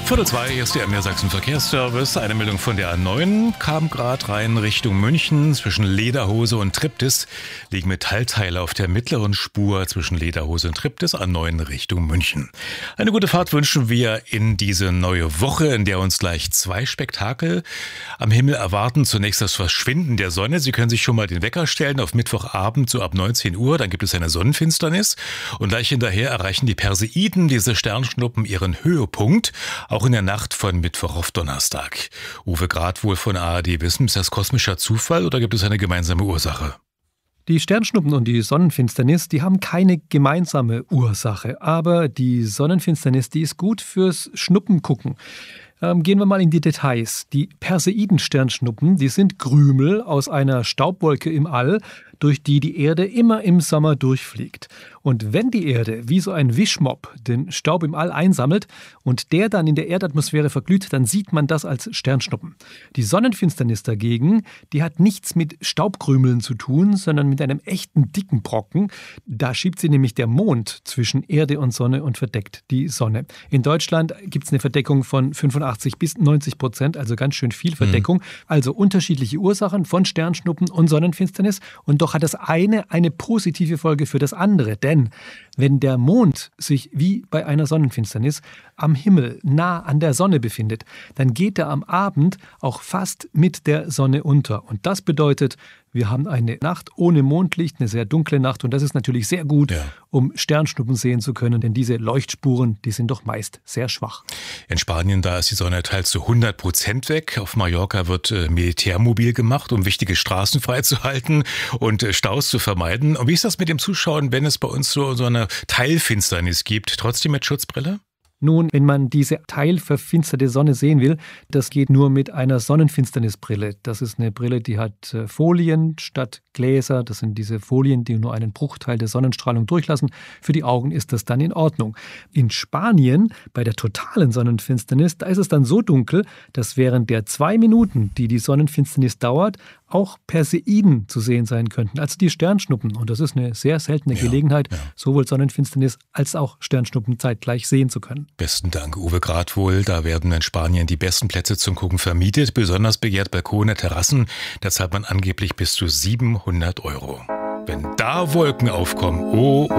2:15, hier ist der MDR Sachsen Verkehrsservice. Eine Meldung von der A9 kam gerade rein Richtung München. Zwischen Lederhose und Triptis liegen Metallteile auf der mittleren Spur zwischen Lederhose und Triptis, A9 Richtung München. Eine gute Fahrt wünschen wir in diese neue Woche, in der uns gleich 2 Spektakel am Himmel erwarten. Zunächst das Verschwinden der Sonne. Sie können sich schon mal den Wecker stellen auf Mittwochabend so ab 19 Uhr. Dann gibt es eine Sonnenfinsternis. Und gleich hinterher erreichen die Perseiden, diese Sternschnuppen, ihren Höhepunkt. Auch in der Nacht von Mittwoch auf Donnerstag. Uwe Gradwohl von ARD Wissen, ist das kosmischer Zufall oder gibt es eine gemeinsame Ursache? Die Sternschnuppen und die Sonnenfinsternis, die haben keine gemeinsame Ursache. Aber die Sonnenfinsternis, die ist gut fürs Schnuppengucken. Gehen wir mal in die Details. Die Perseiden-Sternschnuppen, die sind Krümel aus einer Staubwolke im All, durch die die Erde immer im Sommer durchfliegt. Und wenn die Erde wie so ein Wischmopp den Staub im All einsammelt und der dann in der Erdatmosphäre verglüht, dann sieht man das als Sternschnuppen. Die Sonnenfinsternis dagegen, die hat nichts mit Staubkrümeln zu tun, sondern mit einem echten dicken Brocken. Da schiebt sie nämlich der Mond zwischen Erde und Sonne und verdeckt die Sonne. In Deutschland gibt es eine Verdeckung von 85 bis 90%, also ganz schön viel Verdeckung. Also unterschiedliche Ursachen von Sternschnuppen und Sonnenfinsternis. Und doch hat das eine positive Folge für das andere. Denn wenn der Mond sich wie bei einer Sonnenfinsternis am Himmel nah an der Sonne befindet, dann geht er am Abend auch fast mit der Sonne unter. Und das bedeutet, wir haben eine Nacht ohne Mondlicht, eine sehr dunkle Nacht. Und das ist natürlich sehr gut, um Sternschnuppen sehen zu können. Denn diese Leuchtspuren, die sind doch meist sehr schwach. In Spanien, da ist die Sonne teils zu 100% weg. Auf Mallorca wird militärmobil gemacht, um wichtige Straßen freizuhalten und Staus zu vermeiden. Und wie ist das mit dem Zuschauen, wenn es bei uns so eine Teilfinsternis gibt? Trotzdem mit Schutzbrille? Nun, wenn man diese teilverfinsterte Sonne sehen will, das geht nur mit einer Sonnenfinsternisbrille. Das ist eine Brille, die hat Folien statt Gläser. Das sind diese Folien, die nur einen Bruchteil der Sonnenstrahlung durchlassen. Für die Augen ist das dann in Ordnung. In Spanien, bei der totalen Sonnenfinsternis, da ist es dann so dunkel, dass während der 2 Minuten, die die Sonnenfinsternis dauert, auch Perseiden zu sehen sein könnten, also die Sternschnuppen. Und das ist eine sehr seltene Gelegenheit, sowohl Sonnenfinsternis als auch Sternschnuppen zeitgleich sehen zu können. Besten Dank, Uwe Gradwohl. Da werden in Spanien die besten Plätze zum Gucken vermietet. Besonders begehrt Balkone, Terrassen. Da zahlt man angeblich bis zu 700 €. Wenn da Wolken aufkommen, oh